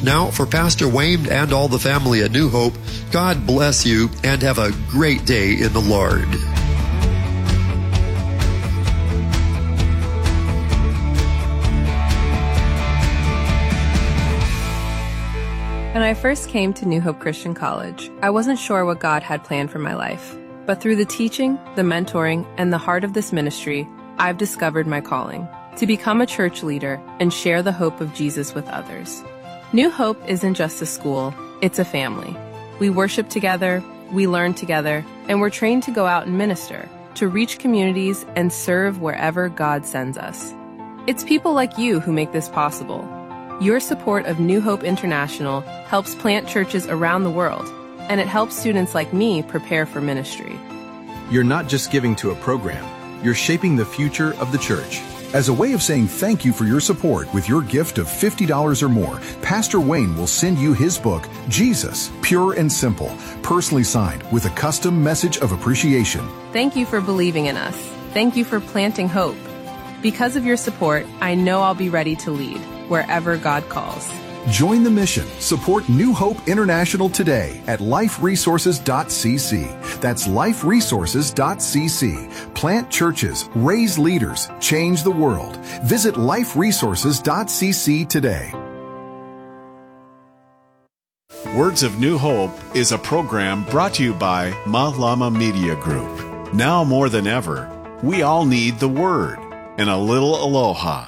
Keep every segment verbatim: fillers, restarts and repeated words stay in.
Now, for Pastor Wayne and all the family at New Hope, God bless you and have a great day in the Lord. When I first came to New Hope Christian College, I wasn't sure what God had planned for my life. But through the teaching, the mentoring, and the heart of this ministry, I've discovered my calling to become a church leader and share the hope of Jesus with others. New Hope isn't just a school, it's a family. We worship together, we learn together, and we're trained to go out and minister, to reach communities and serve wherever God sends us. It's people like you who make this possible. Your support of New Hope International helps plant churches around the world, and it helps students like me prepare for ministry. You're not just giving to a program, you're shaping the future of the church. As a way of saying thank you for your support with your gift of fifty dollars or more, Pastor Wayne will send you his book, Jesus, Pure and Simple, personally signed with a custom message of appreciation. Thank you for believing in us. Thank you for planting hope. Because of your support, I know I'll be ready to lead wherever God calls. Join the mission. Support New Hope International today at life resources dot c c. That's life resources dot c c. Plant churches, raise leaders, change the world. Visit life resources dot c c today. Words of New Hope is a program brought to you by Mahlama Media Group. Now more than ever, we all need the Word and a little aloha.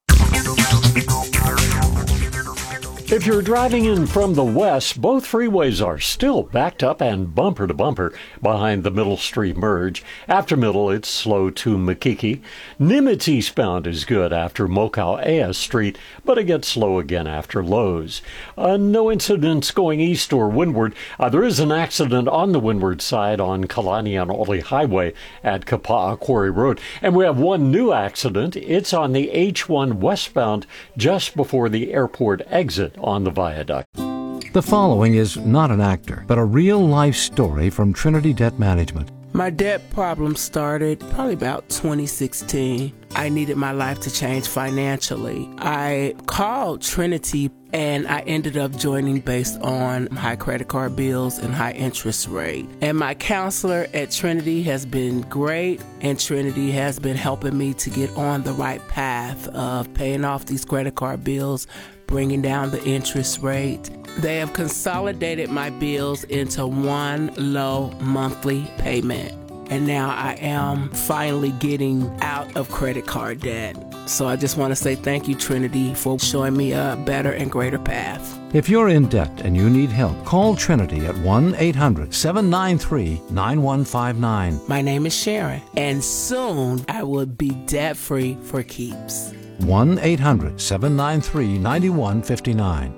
If you're driving in from the west, both freeways are still backed up and bumper to bumper behind the Middle Street merge. After Middle, it's slow to Makiki. Nimitz eastbound is good after Mokau'ea Street, but it gets slow again after Lowe's. Uh, no incidents going east or windward. Uh, there is an accident on the windward side on Kalani and Oli Highway at Kapa'a Quarry Road. And we have one new accident. It's on the H one westbound just before the airport exit on the viaduct. The following is not an actor, but a real-life story from Trinity Debt Management. My debt problem started probably about twenty sixteen. I needed my life to change financially. I called Trinity and I ended up joining based on high credit card bills and high interest rate. And my counselor at Trinity has been great, and Trinity has been helping me to get on the right path of paying off these credit card bills, bringing down the interest rate. They have consolidated my bills into one low monthly payment. And now I am finally getting out of credit card debt. So I just want to say thank you, Trinity, for showing me a better and greater path. If you're in debt and you need help, call Trinity at one eight hundred seven nine three nine one five nine. My name is Sharon, and soon I will be debt-free for keeps. one eight hundred seven nine three nine one five nine.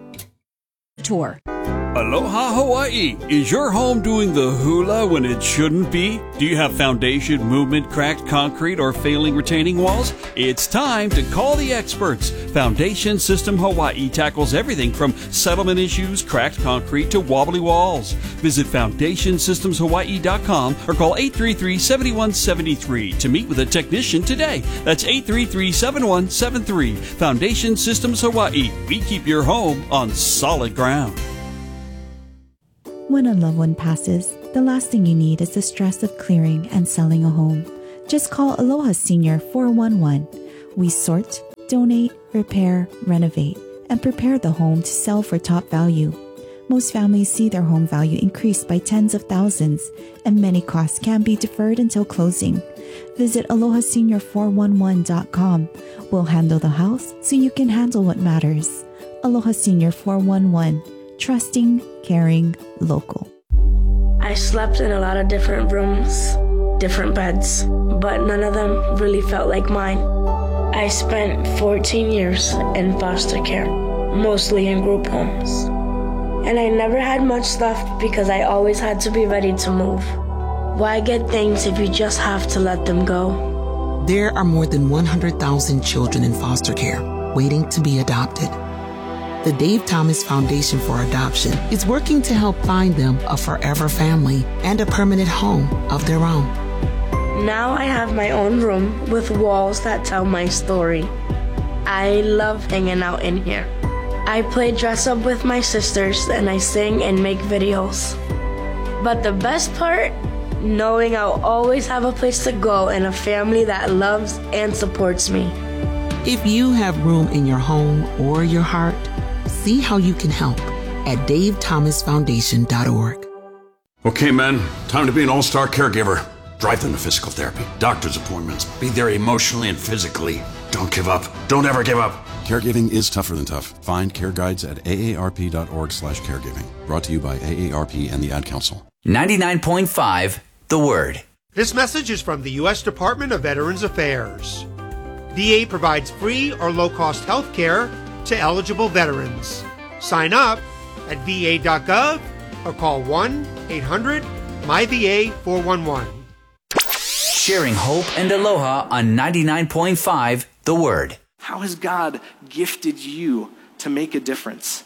Tour. Aloha Hawaii! Is your home doing the hula when it shouldn't be? Do you have foundation, movement, cracked concrete, or failing retaining walls? It's time to call the experts. Foundation System Hawaii tackles everything from settlement issues, cracked concrete, to wobbly walls. Visit foundation systems hawaii dot com or call eight three three, seven one seven three to meet with a technician today. That's eight three three, seven one seven three. Foundation Systems Hawaii. We keep your home on solid ground. When a loved one passes, the last thing you need is the stress of clearing and selling a home. Just call Aloha Senior four one one. We sort, donate, repair, renovate, and prepare the home to sell for top value. Most families see their home value increase by tens of thousands, and many costs can be deferred until closing. Visit aloha senior four one one dot com. We'll handle the house so you can handle what matters. Aloha Senior four one one. Trusting, caring, local. I slept in a lot of different rooms, different beds, but none of them really felt like mine. I spent fourteen years in foster care, mostly in group homes. And I never had much stuff because I always had to be ready to move. Why get things if you just have to let them go? There are more than one hundred thousand children in foster care waiting to be adopted. The Dave Thomas Foundation for Adoption is working to help find them a forever family and a permanent home of their own. Now I have my own room with walls that tell my story. I love hanging out in here. I play dress up with my sisters and I sing and make videos. But the best part, knowing I'll always have a place to go and a family that loves and supports me. If you have room in your home or your heart, see how you can help at dave thomas foundation dot org. Okay, men, time to be an all-star caregiver. Drive them to physical therapy, doctor's appointments, be there emotionally and physically. Don't give up. Don't ever give up. Caregiving is tougher than tough. Find care guides at a a r p dot org slash caregiving. Brought to you by A A R P and the Ad Council. ninety-nine point five, The Word. This message is from the U S Department of Veterans Affairs. V A provides free or low-cost health care to eligible veterans. Sign up at v a dot gov or call one eight hundred M Y V A four one one. Sharing hope and aloha on ninety-nine point five, The Word. How has God gifted you to make a difference?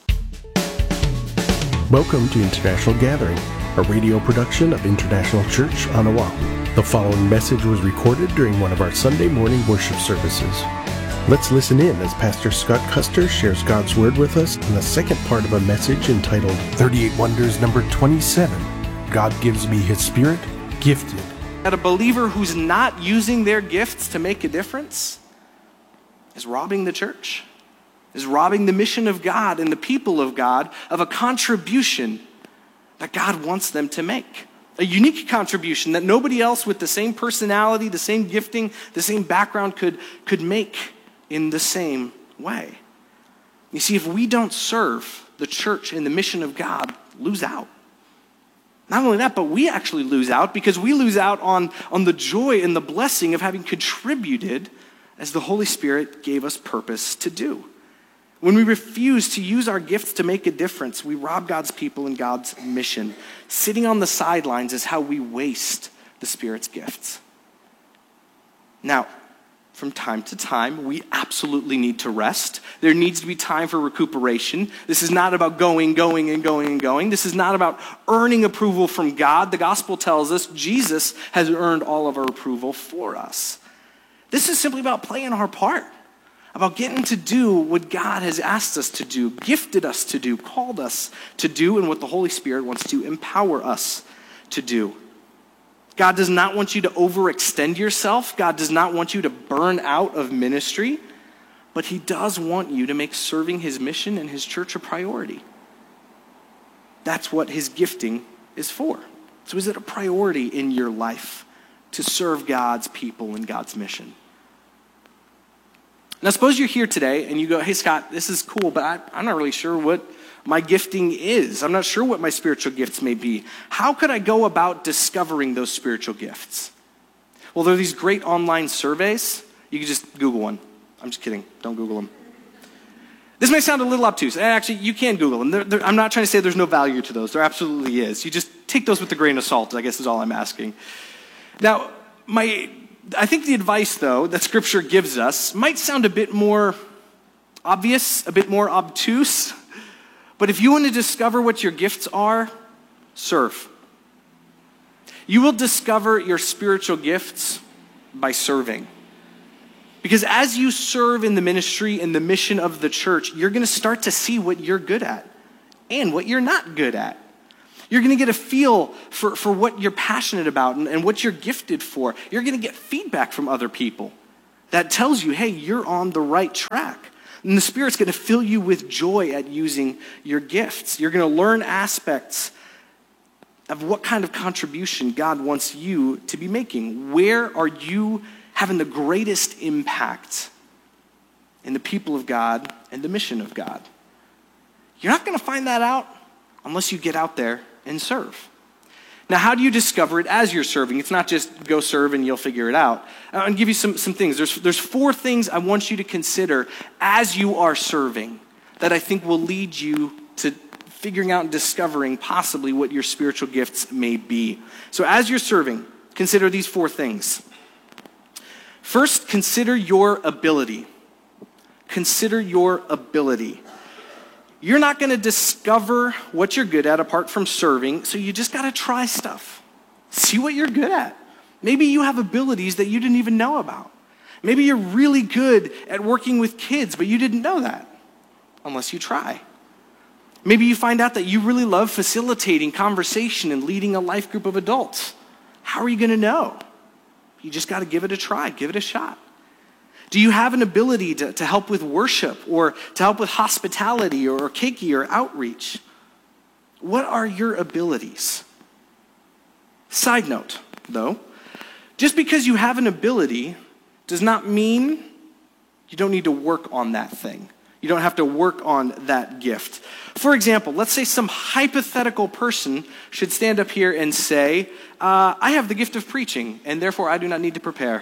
Welcome to International Gathering, a radio production of International Church on Oahu. The following message was recorded during one of our Sunday morning worship services. Let's listen in as Pastor Scott Custer shares God's Word with us in the second part of a message entitled thirty-eight Wonders number twenty-seven, God Gives Me His Spirit, Gifted. That a believer who's not using their gifts to make a difference is robbing the church, is robbing the mission of God and the people of God of a contribution that God wants them to make. A unique contribution that nobody else with the same personality, the same gifting, the same background could, could make in the same way. You see, if we don't serve the church and the mission of God, lose out. Not only that, but we actually lose out because we lose out on, on the joy and the blessing of having contributed as the Holy Spirit gave us purpose to do. When we refuse to use our gifts to make a difference, we rob God's people and God's mission. Sitting on the sidelines is how we waste the Spirit's gifts. Now, from time to time, we absolutely need to rest. There needs to be time for recuperation. This is not about going, going, and going, and going. This is not about earning approval from God. The gospel tells us Jesus has earned all of our approval for us. This is simply about playing our part, about getting to do what God has asked us to do, gifted us to do, called us to do, and what the Holy Spirit wants to empower us to do. God does not want you to overextend yourself. God does not want you to burn out of ministry, but he does want you to make serving his mission and his church a priority. That's what his gifting is for. So is it a priority in your life to serve God's people and God's mission? Now, suppose you're here today and you go, hey, Scott, this is cool, but I, I'm not really sure what my gifting is. I'm not sure what my spiritual gifts may be. How could I go about discovering those spiritual gifts? Well, there are these great online surveys. You can just Google one. I'm just kidding. Don't Google them. This may sound a little obtuse. Actually, you can Google them. They're, they're, I'm not trying to say there's no value to those. There absolutely is. You just take those with a grain of salt, I guess is all I'm asking. Now, my, I think the advice, though, that Scripture gives us might sound a bit more obvious, a bit more obtuse. But if you want to discover what your gifts are, serve. You will discover your spiritual gifts by serving. Because as you serve in the ministry and the mission of the church, you're going to start to see what you're good at and what you're not good at. You're going to get a feel for, for what you're passionate about and, and what you're gifted for. You're going to get feedback from other people that tells you, hey, you're on the right track. And the Spirit's going to fill you with joy at using your gifts. You're going to learn aspects of what kind of contribution God wants you to be making. Where are you having the greatest impact in the people of God and the mission of God? You're not going to find that out unless you get out there and serve. Now, how do you discover it as you're serving? It's not just go serve and you'll figure it out. I'm going to give you some, some things. There's, there's four things I want you to consider as you are serving that I think will lead you to figuring out and discovering possibly what your spiritual gifts may be. So as you're serving, consider these four things. First, consider your ability. Consider your ability. You're not going to discover what you're good at apart from serving, so you just got to try stuff. See what you're good at. Maybe you have abilities that you didn't even know about. Maybe you're really good at working with kids, but you didn't know that. unless you try. Maybe you find out that you really love facilitating conversation and leading a life group of adults. How are you going to know? You just got to give it a try, give it a shot. Do you have an ability to, to help with worship or to help with hospitality or keiki or outreach? What are your abilities? Side note, though, just because you have an ability does not mean you don't need to work on that thing. You don't have to work on that gift. For example, let's say some hypothetical person should stand up here and say, uh, I have the gift of preaching, and therefore I do not need to prepare.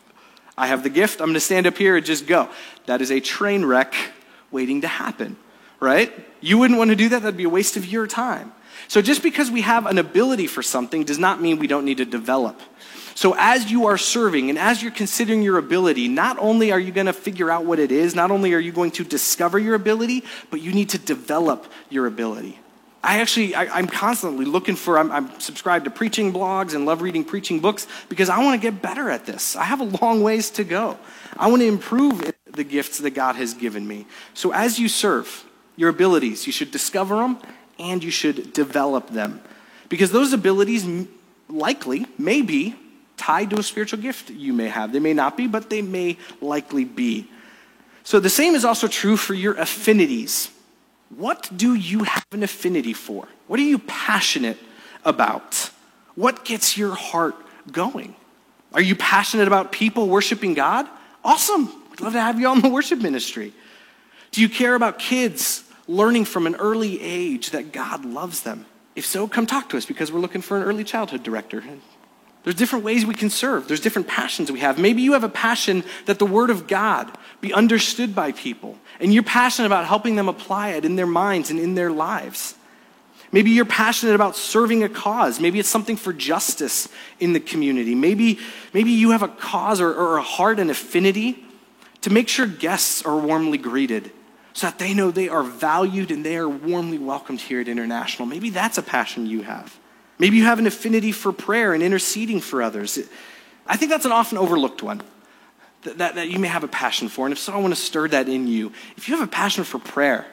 I have the gift, I'm going to stand up here and just go. That is a train wreck waiting to happen, right? You wouldn't want to do that. That'd be a waste of your time. So just because we have an ability for something does not mean we don't need to develop. So as you are serving and as you're considering your ability, not only are you going to figure out what it is, not only are you going to discover your ability, but you need to develop your ability. I actually, I, I'm constantly looking for, I'm, I'm subscribed to preaching blogs and love reading preaching books because I want to get better at this. I have a long ways to go. I want to improve the gifts that God has given me. So as you serve your abilities, you should discover them and you should develop them. Because those abilities likely, may be, tied to a spiritual gift you may have. They may not be, but they may likely be. So the same is also true for your affinities. What do you have an affinity for? What are you passionate about? What gets your heart going? Are you passionate about people worshiping God? Awesome. We'd love to have you on the worship ministry. Do you care about kids learning from an early age that God loves them? If so, come talk to us because we're looking for an early childhood director. There's different ways we can serve. There's different passions we have. Maybe you have a passion that the Word of God be understood by people, and you're passionate about helping them apply it in their minds and in their lives. Maybe you're passionate about serving a cause. Maybe it's something for justice in the community. Maybe, maybe you have a cause or, or a heart and affinity to make sure guests are warmly greeted so that they know they are valued and they are warmly welcomed here at International. Maybe that's a passion you have. Maybe you have an affinity for prayer and interceding for others. I think that's an often overlooked one that, that, that you may have a passion for. And if so, I want to stir that in you. If you have a passion for prayer,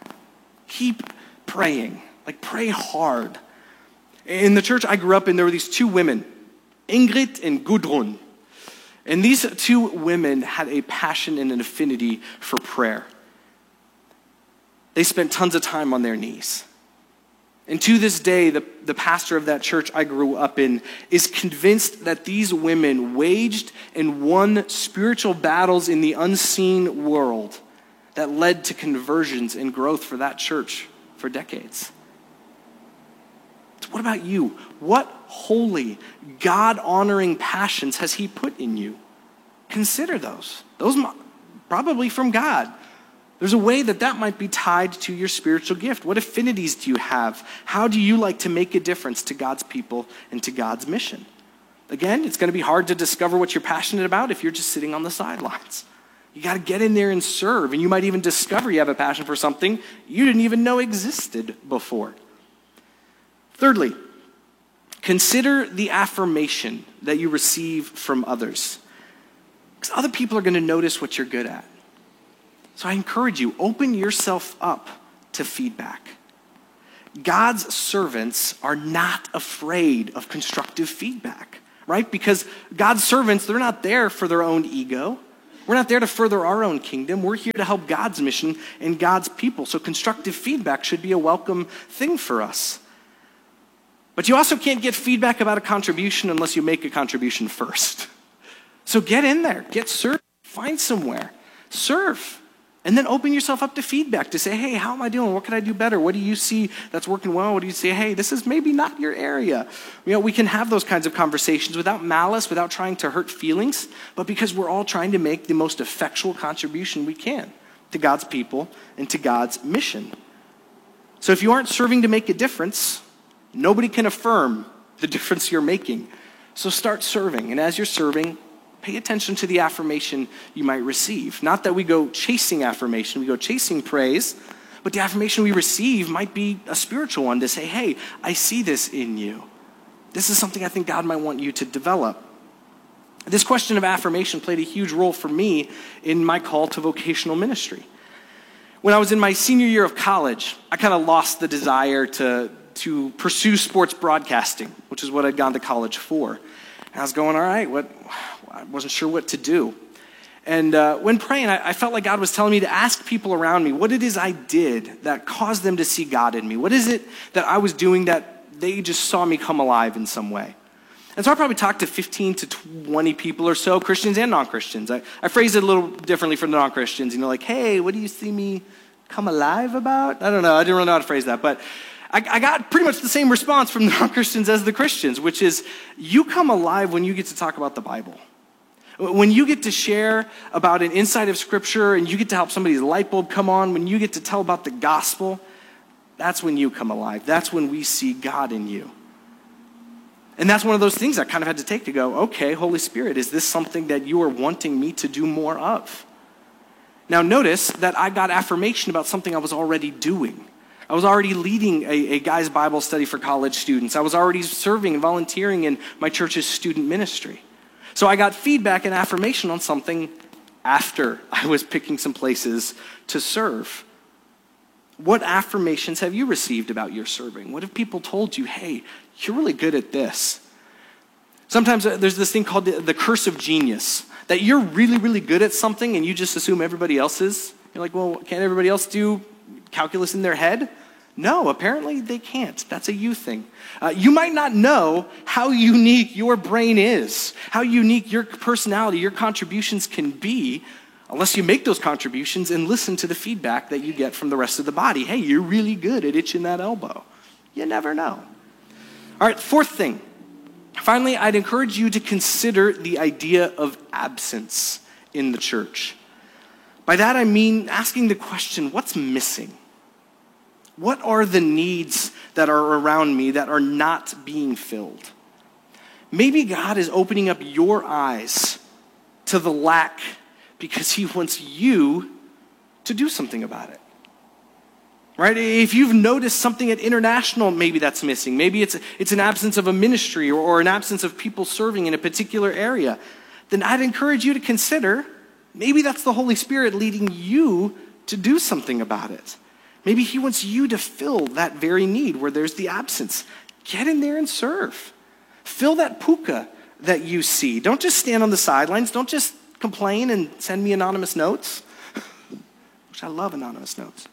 keep praying. Like, pray hard. In the church I grew up in, there were these two women, Ingrid and Gudrun. And these two women had a passion and an affinity for prayer. They spent tons of time on their knees. And to this day, the, the pastor of that church I grew up in is convinced that these women waged and won spiritual battles in the unseen world that led to conversions and growth for that church for decades. So what about you? What holy, God-honoring passions has He put in you? Consider those. Those probably from God. There's a way that that might be tied to your spiritual gift. What affinities do you have? How do you like to make a difference to God's people and to God's mission? Again, it's going to be hard to discover what you're passionate about if you're just sitting on the sidelines. You got to get in there and serve, and you might even discover you have a passion for something you didn't even know existed before. Thirdly, consider the affirmation that you receive from others. Because other people are going to notice what you're good at. So I encourage you, open yourself up to feedback. God's servants are not afraid of constructive feedback, right? Because God's servants, they're not there for their own ego. We're not there to further our own kingdom. We're here to help God's mission and God's people. So constructive feedback should be a welcome thing for us. But you also can't get feedback about a contribution unless you make a contribution first. So get in there, get served, find somewhere, serve. And then open yourself up to feedback to say, hey, how am I doing? What can I do better? What do you see that's working well? What do you say, hey, this is maybe not your area? You know, we can have those kinds of conversations without malice, without trying to hurt feelings, but because we're all trying to make the most effectual contribution we can to God's people and to God's mission. So if you aren't serving to make a difference, nobody can affirm the difference you're making. So start serving. And as you're serving, pay attention to the affirmation you might receive. Not that we go chasing affirmation, we go chasing praise, but the affirmation we receive might be a spiritual one to say, hey, I see this in you. This is something I think God might want you to develop. This question of affirmation played a huge role for me in my call to vocational ministry. When I was in my senior year of college, I kind of lost the desire to, to pursue sports broadcasting, which is what I'd gone to college for. And I was going, all right, what? I wasn't sure what to do. And uh, when praying, I, I felt like God was telling me to ask people around me what it is I did that caused them to see God in me. What is it that I was doing that they just saw me come alive in some way? And so I probably talked to fifteen to twenty people or so, Christians and non-Christians. I, I phrased it a little differently for the non-Christians, you know, like, hey, what do you see me come alive about? I don't know. I didn't really know how to phrase that. But I, I got pretty much the same response from the non-Christians as the Christians, which is you come alive when you get to talk about the Bible. When you get to share about an insight of Scripture and you get to help somebody's light bulb come on, when you get to tell about the gospel, that's when you come alive. That's when we see God in you. And that's one of those things I kind of had to take to go, okay, Holy Spirit, is this something that you are wanting me to do more of? Now notice that I got affirmation about something I was already doing. I was already leading a, a guy's Bible study for college students. I was already serving and volunteering in my church's student ministry. So I got feedback and affirmation on something after I was picking some places to serve. What affirmations have you received about your serving? What have people told you, hey, you're really good at this? Sometimes there's this thing called the, the curse of genius, that you're really, really good at something and you just assume everybody else is. You're like, well, can't everybody else do calculus in their head? No, apparently they can't. That's a you thing. Uh, you might not know how unique your brain is, how unique your personality, your contributions can be, unless you make those contributions and listen to the feedback that you get from the rest of the body. Hey, you're really good at itching that elbow. You never know. All right, fourth thing. Finally, I'd encourage you to consider the idea of absence in the church. By that I mean asking the question, what's missing? What are the needs that are around me that are not being filled? Maybe God is opening up your eyes to the lack because he wants you to do something about it. Right? If you've noticed something at International, maybe that's missing. Maybe it's, it's an absence of a ministry or, or an absence of people serving in a particular area. Then I'd encourage you to consider, maybe that's the Holy Spirit leading you to do something about it. Maybe he wants you to fill that very need where there's the absence. Get in there and serve. Fill that puka that you see. Don't just stand on the sidelines. Don't just complain and send me anonymous notes, which I love anonymous notes.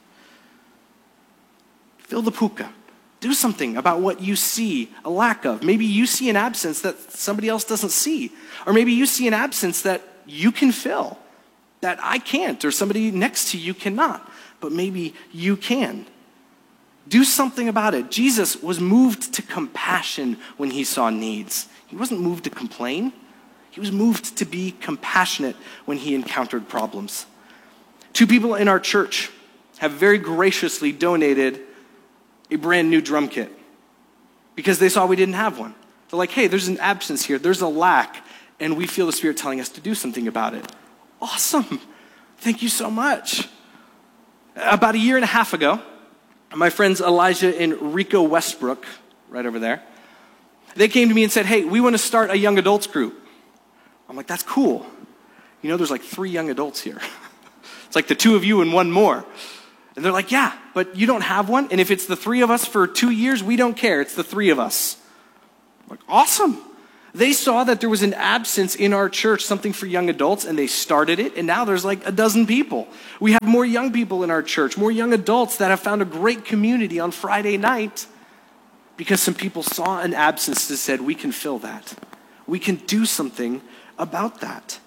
Fill the puka. Do something about what you see a lack of. Maybe you see an absence that somebody else doesn't see. Or maybe you see an absence that you can fill, that I can't, or somebody next to you cannot. But maybe you can. Do something about it. Jesus was moved to compassion when he saw needs. He wasn't moved to complain. He was moved to be compassionate when he encountered problems. Two people in our church have very graciously donated a brand new drum kit because they saw we didn't have one. They're like, hey, there's an absence here. There's a lack, and we feel the Spirit telling us to do something about it. Awesome. Thank you so much. About a year and a half ago, my friends Elijah and Rico Westbrook, right over there, they came to me and said, hey, we want to start a young adults group. I'm like, that's cool. You know, there's like three young adults here. It's like the two of you and one more. And they're like, yeah, but you don't have one? And if it's the three of us for two years, we don't care. It's the three of us. I'm like, awesome. They saw that there was an absence in our church, something for young adults, and they started it, and now there's like a dozen people. We have more young people in our church, more young adults that have found a great community on Friday night because some people saw an absence that said, we can fill that. We can do something about that.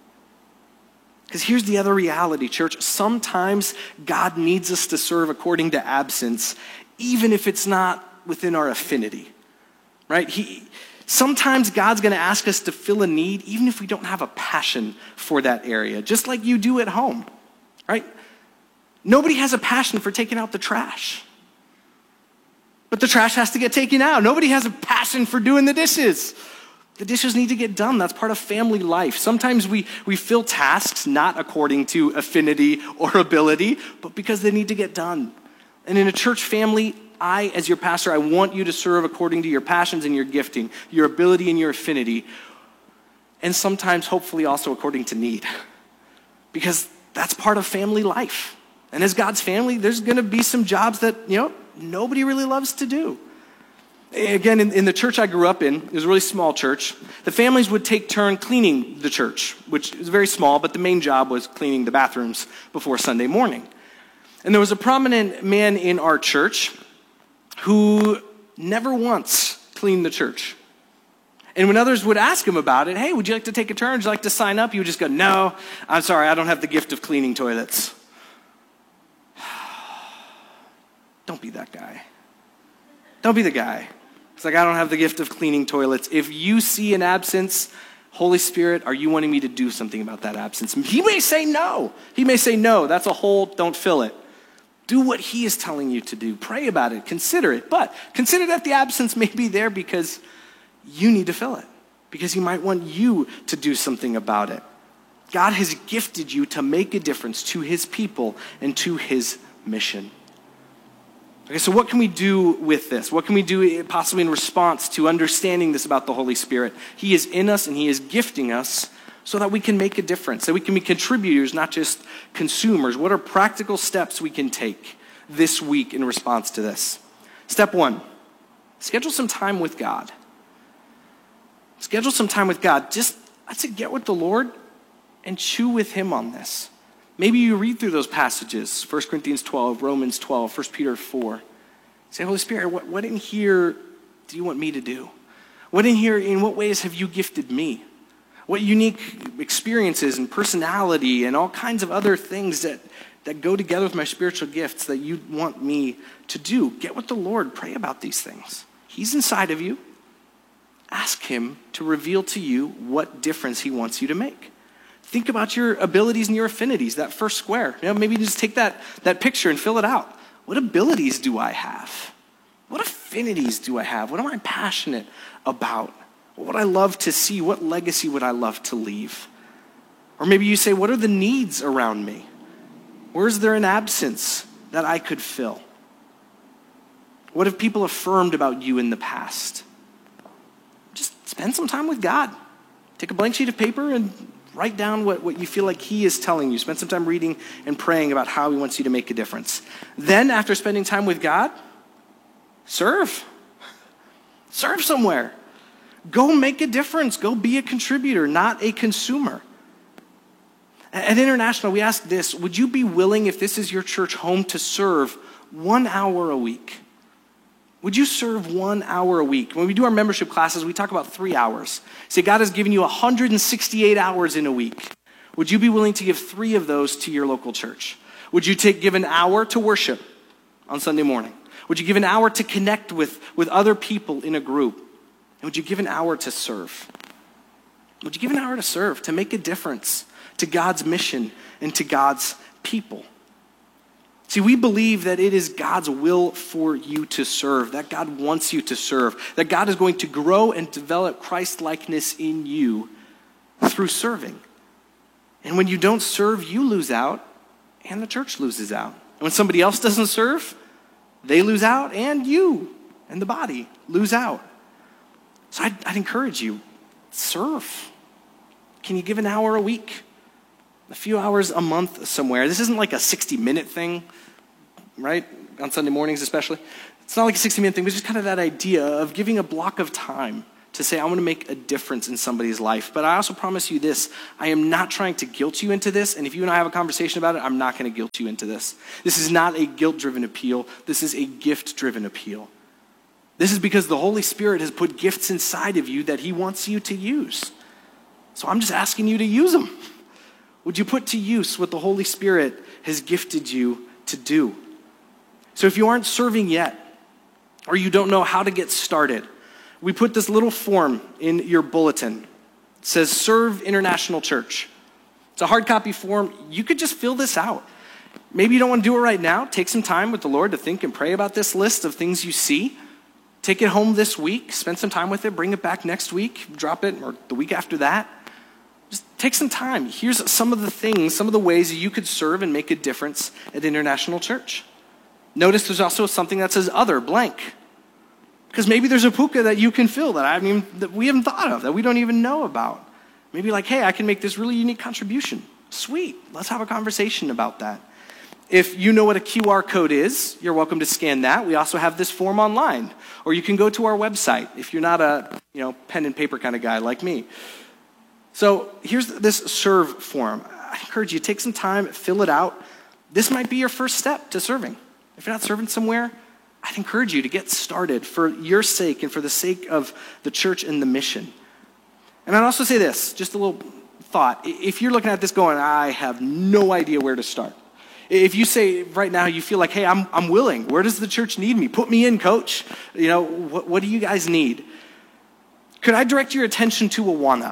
Because here's the other reality, church. Sometimes God needs us to serve according to absence, even if it's not within our affinity, right? He... Sometimes God's going to ask us to fill a need even if we don't have a passion for that area, just like you do at home, right? Nobody has a passion for taking out the trash, but the trash has to get taken out. Nobody has a passion for doing the dishes. The dishes need to get done. That's part of family life. Sometimes we, we fill tasks not according to affinity or ability, but because they need to get done. And in a church family, I, as your pastor, I want you to serve according to your passions and your gifting, your ability and your affinity, and sometimes, hopefully, also according to need. Because that's part of family life. And as God's family, there's going to be some jobs that, you know, nobody really loves to do. Again, in, in the church I grew up in, it was a really small church. The families would take turn cleaning the church, which is very small, but the main job was cleaning the bathrooms before Sunday morning. And there was a prominent man in our church who never once cleaned the church. And when others would ask him about it, hey, would you like to take a turn? Would you like to sign up? He would just go, no, I'm sorry, I don't have the gift of cleaning toilets. Don't be that guy. Don't be the guy. It's like, I don't have the gift of cleaning toilets. If you see an absence, Holy Spirit, are you wanting me to do something about that absence? He may say no. He may say no. That's a hole. Don't fill it. Do what he is telling you to do. Pray about it. Consider it. But consider that the absence may be there because you need to fill it. Because he might want you to do something about it. God has gifted you to make a difference to his people and to his mission. Okay, so what can we do with this? What can we do possibly in response to understanding this about the Holy Spirit? He is in us and he is gifting us so that we can make a difference, that we can be contributors, not just consumers. What are practical steps we can take this week in response to this? Step one, schedule some time with God. Schedule some time with God. Just, I'd say, get with the Lord and chew with him on this. Maybe you read through those passages, First Corinthians twelve, Romans twelve, First Peter four. Say, Holy Spirit, what, what in here do you want me to do? What in here, in what ways have you gifted me? What unique experiences and personality and all kinds of other things that, that go together with my spiritual gifts that you want me to do? Get with the Lord. Pray about these things. He's inside of you. Ask him to reveal to you what difference he wants you to make. Think about your abilities and your affinities, that first square. You know, maybe just take that, that picture and fill it out. What abilities do I have? What affinities do I have? What am I passionate about? What would I love to see? What legacy would I love to leave? Or maybe you say, what are the needs around me? Where is there an absence that I could fill? What have people affirmed about you in the past? Just spend some time with God. Take a blank sheet of paper and write down what, what you feel like he is telling you. Spend some time reading and praying about how he wants you to make a difference. Then, after spending time with God, serve. Serve somewhere. Go make a difference. Go be a contributor, not a consumer. At International, we ask this: would you be willing, if this is your church home, to serve one hour a week? Would you serve one hour a week? When we do our membership classes, we talk about three hours. Say, God has given you one hundred sixty-eight hours in a week. Would you be willing to give three of those to your local church? Would you take, give an hour to worship on Sunday morning? Would you give an hour to connect with, with other people in a group? And would you give an hour to serve? Would you give an hour to serve, to make a difference to God's mission and to God's people? See, we believe that it is God's will for you to serve, that God wants you to serve, that God is going to grow and develop Christ-likeness in you through serving. And when you don't serve, you lose out, and the church loses out. And when somebody else doesn't serve, they lose out, and you and the body lose out. So I'd, I'd encourage you, serve. Can you give an hour a week? A few hours a month somewhere. This isn't like a sixty-minute thing, right? On Sunday mornings especially. It's not like a sixty-minute thing, but it's just kind of that idea of giving a block of time to say, I want to make a difference in somebody's life. But I also promise you this, I am not trying to guilt you into this, and if you and I have a conversation about it, I'm not going to guilt you into this. This is not a guilt-driven appeal. This is a gift-driven appeal. This is because the Holy Spirit has put gifts inside of you that he wants you to use. So I'm just asking you to use them. Would you put to use what the Holy Spirit has gifted you to do? So if you aren't serving yet, or you don't know how to get started, we put this little form in your bulletin. It says, Serve International Church. It's a hard copy form. You could just fill this out. Maybe you don't want to do it right now. Take some time with the Lord to think and pray about this list of things you see. Take it home this week. Spend some time with it. Bring it back next week. Drop it, or the week after that. Just take some time. Here's some of the things, some of the ways you could serve and make a difference at International Church. Notice there's also something that says other, blank. Because maybe there's a puka that you can fill that I haven't even, that we haven't thought of, that we don't even know about. Maybe like, hey, I can make this really unique contribution. Sweet. Let's have a conversation about that. If you know what a Q R code is, you're welcome to scan that. We also have this form online, or you can go to our website if you're not a you know pen and paper kind of guy like me. So here's this serve form. I encourage you, take some time, fill it out. This might be your first step to serving. If you're not serving somewhere, I'd encourage you to get started for your sake and for the sake of the church and the mission. And I'd also say this, just a little thought. If you're looking at this going, I have no idea where to start. If you say right now you feel like, hey, I'm I'm willing. Where does the church need me? Put me in, coach. You know, what, what do you guys need? Could I direct your attention to Awana?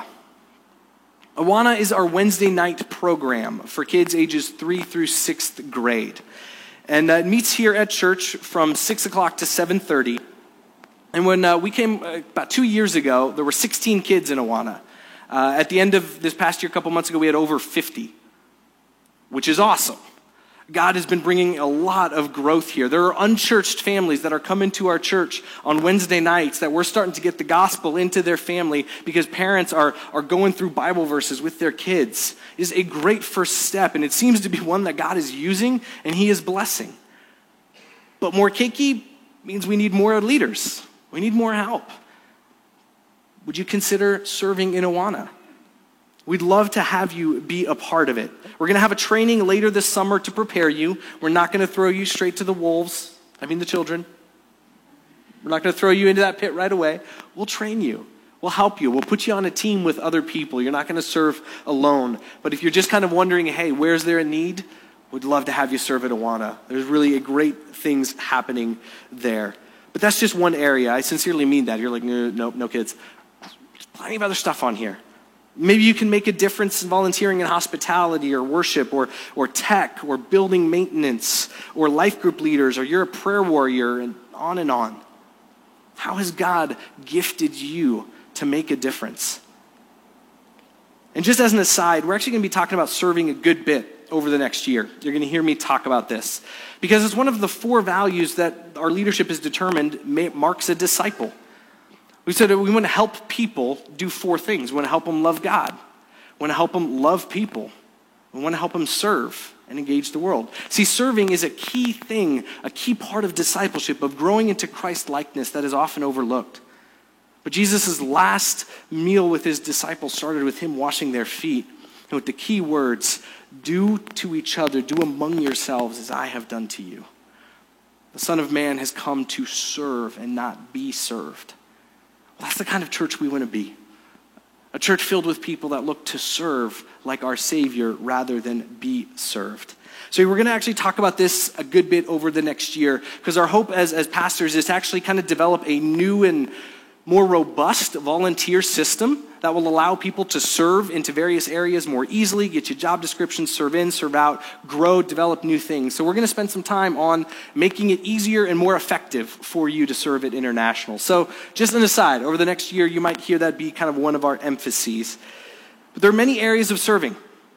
Awana is our Wednesday night program for kids ages three through sixth grade. And uh, it meets here at church from six o'clock to seven thirty. And when uh, we came uh, about two years ago, there were sixteen kids in Awana. Uh, at the end of this past year, a couple months ago, we had over fifty, which is awesome. God has been bringing a lot of growth here. There are unchurched families that are coming to our church on Wednesday nights that we're starting to get the gospel into their family because parents are, are going through Bible verses with their kids. It is a great first step, and it seems to be one that God is using and he is blessing. But more keiki means we need more leaders. We need more help. Would you consider serving in Awana? We'd love to have you be a part of it. We're going to have a training later this summer to prepare you. We're not going to throw you straight to the wolves. I mean the children. We're not going to throw you into that pit right away. We'll train you. We'll help you. We'll put you on a team with other people. You're not going to serve alone. But if you're just kind of wondering, hey, where's there a need? We'd love to have you serve at Awana. There's really great things happening there. But that's just one area. I sincerely mean that. You're like, no, no, no kids. There's plenty of other stuff on here. Maybe you can make a difference in volunteering in hospitality or worship or, or tech or building maintenance or life group leaders, or you're a prayer warrior, and on and on. How has God gifted you to make a difference? And just as an aside, we're actually going to be talking about serving a good bit over the next year. You're going to hear me talk about this because it's one of the four values that our leadership has determined marks a disciple. We said that we want to help people do four things. We want to help them love God. We want to help them love people. We want to help them serve and engage the world. See, serving is a key thing, a key part of discipleship, of growing into Christ likeness that is often overlooked. But Jesus' last meal with his disciples started with him washing their feet, and with the key words, do to each other, do among yourselves as I have done to you. The Son of Man has come to serve and not be served. Well, that's the kind of church we want to be. A church filled with people that look to serve like our Savior rather than be served. So we're going to actually talk about this a good bit over the next year, because our hope as, as pastors is to actually kind of develop a new and more robust volunteer system that will allow people to serve into various areas more easily, get you job descriptions, serve in, serve out, grow, develop new things. So we're going to spend some time on making it easier and more effective for you to serve at International. So just an aside, over the next year, you might hear that be kind of one of our emphases. But there are many areas of serving.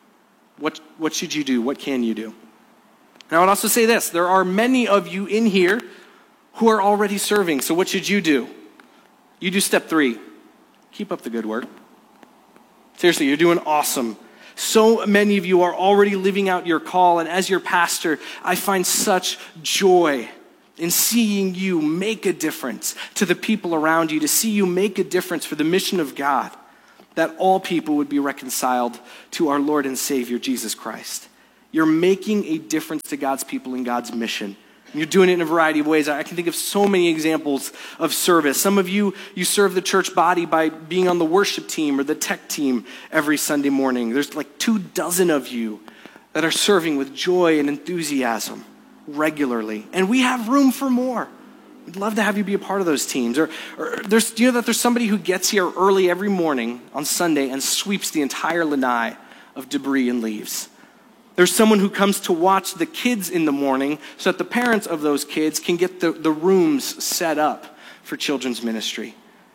What, what should you do? What can you do? And I would also say this, there are many of you in here who are already serving. So what should you do? You do step three. Keep up the good work. Seriously, you're doing awesome. So many of you are already living out your call, and as your pastor, I find such joy in seeing you make a difference to the people around you, to see you make a difference for the mission of God, that all people would be reconciled to our Lord and Savior, Jesus Christ. You're making a difference to God's people and God's mission. You're doing it in a variety of ways. I can think of so many examples of service. Some of you, you serve the church body by being on the worship team or the tech team every Sunday morning. There's like two dozen of you that are serving with joy and enthusiasm regularly. And we have room for more. We'd love to have you be a part of those teams. Or, or there's, do you know that there's somebody who gets here early every morning on Sunday and sweeps the entire lanai of debris and leaves? There's someone who comes to watch the kids in the morning so that the parents of those kids can get the, the rooms set up for children's ministry.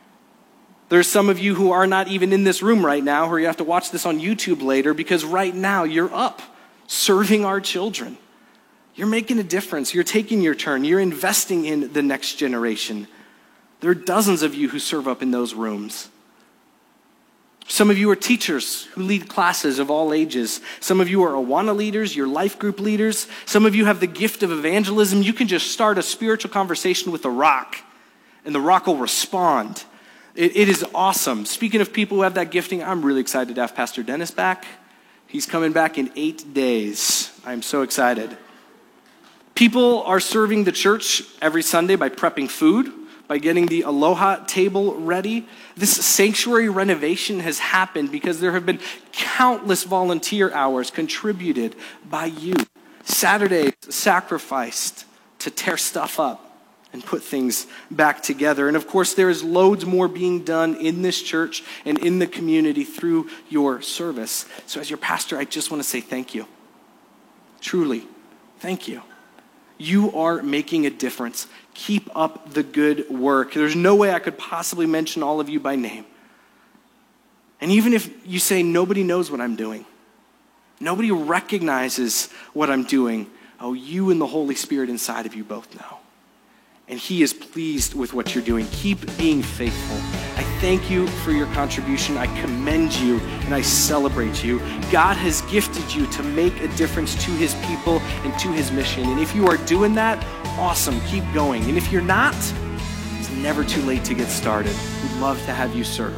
There's some of you who are not even in this room right now, or you have to watch this on YouTube later, because right now you're up serving our children. You're making a difference. You're taking your turn. You're investing in the next generation. There are dozens of you who serve up in those rooms. Some of you are teachers who lead classes of all ages. Some of you are Awana leaders, you're life group leaders. Some of you have the gift of evangelism. You can just start a spiritual conversation with a rock, and the rock will respond. It, it is awesome. Speaking of people who have that gifting, I'm really excited to have Pastor Dennis back. He's coming back in eight days. I'm so excited. People are serving the church every Sunday by prepping food, by getting the Aloha table ready. This sanctuary renovation has happened because there have been countless volunteer hours contributed by you. Saturdays sacrificed to tear stuff up and put things back together. And of course, there is loads more being done in this church and in the community through your service. So as your pastor, I just want to say thank you. Truly, thank you. You are making a difference. Keep up the good work. There's no way I could possibly mention all of you by name. And even if you say nobody knows what I'm doing, nobody recognizes what I'm doing, oh, you and the Holy Spirit inside of you both know. And he is pleased with what you're doing. Keep being faithful. I thank you for your contribution. I commend you and I celebrate you. God has gifted you to make a difference to his people and to his mission. And if you are doing that, awesome, keep going. And if you're not, it's never too late to get started. We'd love to have you serve.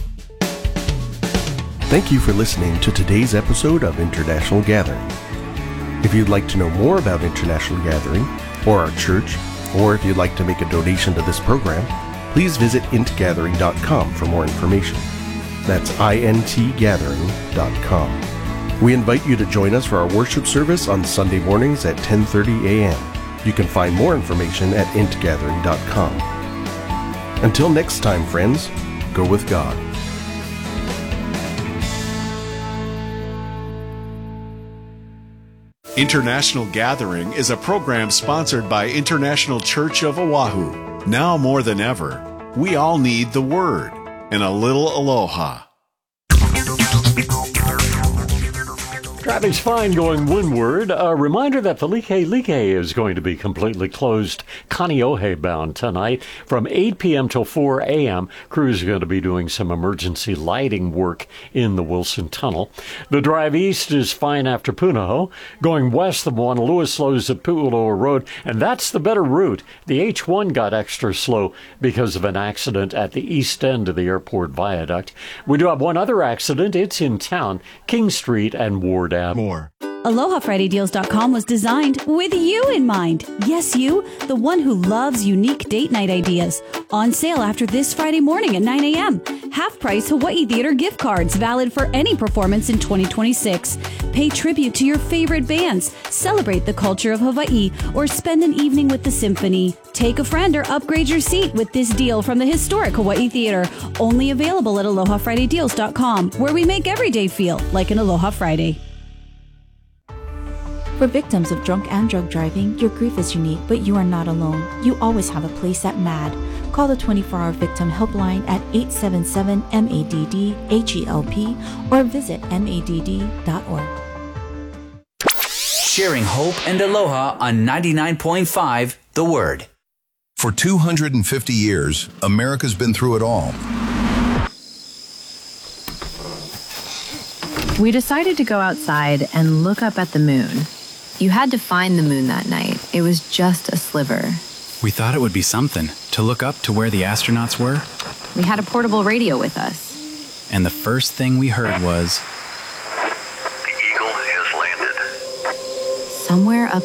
Thank you for listening to today's episode of International Gathering. If you'd like to know more about International Gathering or our church, or if you'd like to make a donation to this program, please visit int gathering dot com for more information. That's int gathering dot com. We invite you to join us for our worship service on Sunday mornings at ten thirty a.m. You can find more information at int gathering dot com. Until next time, friends, go with God. International Gathering is a program sponsored by International Church of Oahu. Now more than ever, we all need the Word and a little aloha. Traffic's fine going windward. A reminder that the Like Like is going to be completely closed Kaneohe bound tonight from eight p.m. till four a.m. Crews are going to be doing some emergency lighting work in the Wilson Tunnel. The drive east is fine after Punahou. Going west, the Moana Lewis slows at Pu'uloa Road, and that's the better route. The H one got extra slow because of an accident at the east end of the airport viaduct. We do have one other accident. It's in town, King Street and Ward Avenue. More. Aloha Friday Deals dot com was designed with you in mind. Yes, you, the one who loves unique date night ideas. On sale after this Friday morning at nine a.m. Half-price Hawaii Theater gift cards valid for any performance in twenty twenty-six. Pay tribute to your favorite bands, celebrate the culture of Hawaii, or spend an evening with the symphony. Take a friend or upgrade your seat with this deal from the historic Hawaii Theater. Only available at Aloha Friday Deals dot com, where we make every day feel like an Aloha Friday. For victims of drunk and drug driving, your grief is unique, but you are not alone. You always have a place at MADD. Call the twenty-four hour Victim Helpline at eight seven seven M A D D H E L P or visit M A D D dot org. Sharing hope and aloha on ninety-nine point five The Word. For two hundred fifty years, America's been through it all. We decided to go outside and look up at the moon. You had to find the moon that night. It was just a sliver. We thought it would be something to look up to where the astronauts were. We had a portable radio with us. And the first thing we heard was... Somewhere up